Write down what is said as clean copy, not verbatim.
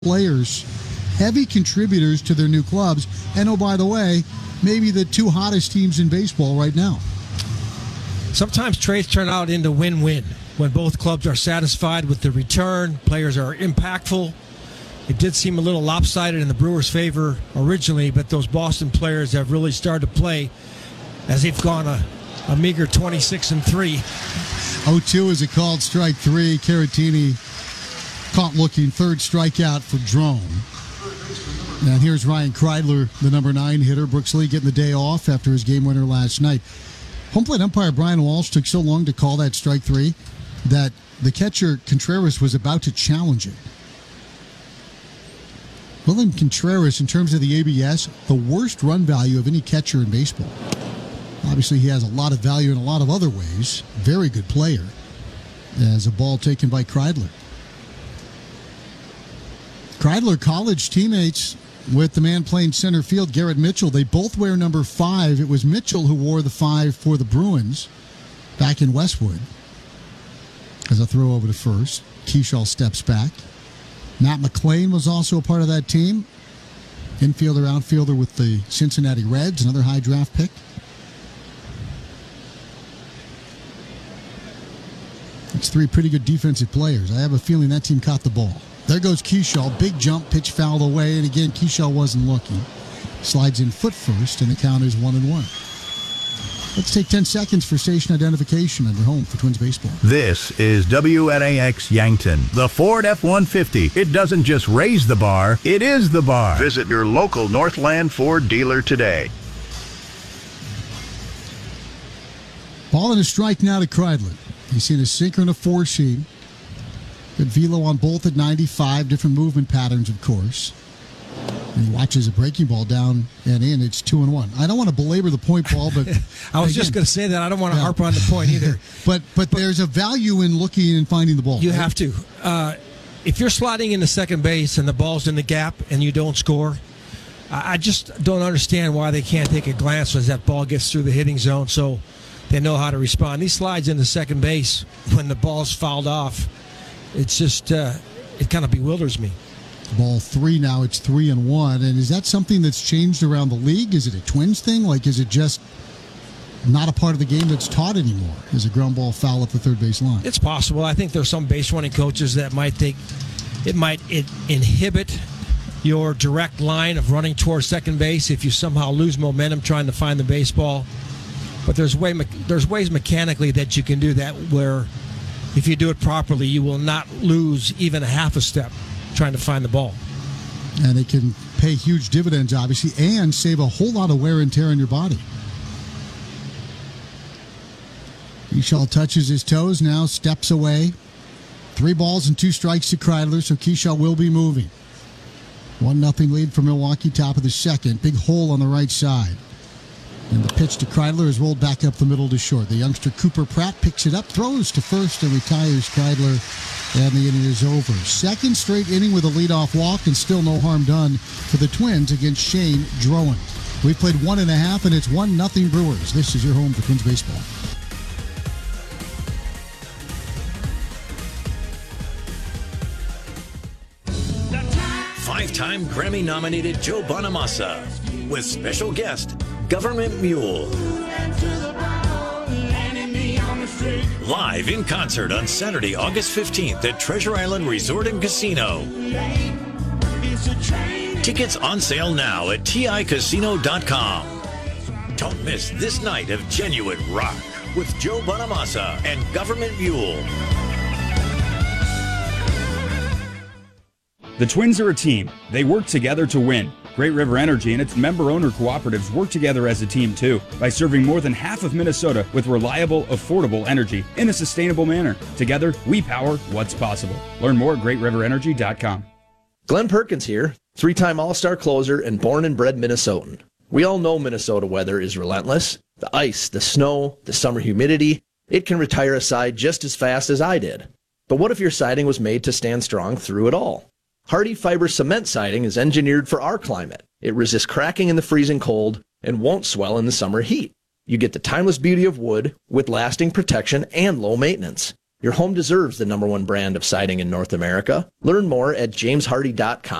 players, heavy contributors to their new clubs. And oh, by the way, maybe the two hottest teams in baseball right now. Sometimes trades turn out into win-win when both clubs are satisfied with the return, players are impactful. It did seem a little lopsided in the Brewers' favor originally, but those Boston players have really started to play as they've gone a meager 26-3. 0-2 is a called strike three. Caratini caught looking, third strikeout for Drone. And here's Ryan Kreidler, the number 9 hitter. Brooks Lee getting the day off after his game winner last night. Home plate umpire Brian Walsh took so long to call that strike three that the catcher Contreras was about to challenge it. William Contreras, in terms of the ABS, the worst run value of any catcher in baseball. Obviously, he has a lot of value in a lot of other ways. Very good player. As a ball taken by Kreidler. Kreidler, college teammates with the man playing center field, Garrett Mitchell. They both wear number 5. It was Mitchell who wore the 5 for the Bruins back in Westwood. As a throw over to first, Keyshaw steps back. Matt McLean was also a part of that team. Infielder, outfielder with the Cincinnati Reds, another high draft pick. It's 3 pretty good defensive players. I have a feeling that team caught the ball. There goes Keyshaw. Big jump, pitch fouled away. And again, Keyshaw wasn't looking. Slides in foot first, and the count is 1-1. Let's take 10 seconds for station identification under home for Twins baseball. This is WNAX Yankton, the Ford F-150. It doesn't just raise the bar, it is the bar. Visit your local Northland Ford dealer today. Ball and a strike now to Kreidler. He's seen a sinker and a four-seam. Good velo on both at 95. Different movement patterns, of course. And he watches a breaking ball down and in. It's 2-1. I don't want to belabor the point, Paul, but I was just going to say that. I don't want to harp on the point either. but there's a value in looking and finding the ball. You have to. If you're sliding into second base and the ball's in the gap and you don't score, I just don't understand why they can't take a glance as that ball gets through the hitting zone so they know how to respond. These slides into second base when the ball's fouled off, it's just it kind of bewilders me. Ball 3 now, it's 3-1. And is that something that's changed around the league? Is it a Twins thing? Like, is it just not a part of the game that's taught anymore? Is a ground ball foul up the third base line? It's possible. I think there's some base running coaches that might think it might inhibit your direct line of running towards second base if you somehow lose momentum trying to find the baseball. But there's ways mechanically that you can do that where if you do it properly, you will not lose even a half a step trying to find the ball. And it can pay huge dividends, obviously, and save a whole lot of wear and tear on your body. Keyshaw touches his toes now, steps away. 3 balls and 2 strikes to Kreidler, so Keyshaw will be moving. 1-0 lead for Milwaukee, top of the second. Big hole on the right side. And the pitch to Kreidler is rolled back up the middle to short. The youngster Cooper Pratt picks it up, throws to first, and retires Kreidler, and the inning is over. Second straight inning with a leadoff walk, and still no harm done for the Twins against Shane Drowan. We've played 1.5, and it's 1-0 Brewers. This is your home for Twins baseball. Five-time Grammy-nominated Joe Bonamassa with special guest Government Mule. Live in concert on Saturday, August 15th at Treasure Island Resort and Casino. Tickets on sale now at TICasino.com. Don't miss this night of genuine rock with Joe Bonamassa and Government Mule. The Twins are a team. They work together to win. Great River Energy and its member-owner cooperatives work together as a team, too, by serving more than half of Minnesota with reliable, affordable energy in a sustainable manner. Together, we power what's possible. Learn more at GreatRiverEnergy.com. Glenn Perkins here, 3-time All-Star closer and born and bred Minnesotan. We all know Minnesota weather is relentless. The ice, the snow, the summer humidity, it can retire a side just as fast as I did. But what if your siding was made to stand strong through it all? Hardy Fiber Cement Siding is engineered for our climate. It resists cracking in the freezing cold and won't swell in the summer heat. You get the timeless beauty of wood with lasting protection and low maintenance. Your home deserves the #1 brand of siding in North America. Learn more at jameshardy.com.